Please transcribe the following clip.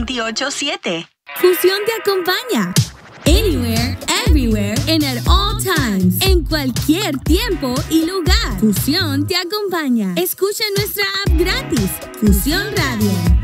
28-7. Fusión te acompaña. Anywhere, everywhere, and at all times. En cualquier tiempo y lugar. Fusión te acompaña. Escucha nuestra app gratis. Fusión Radio.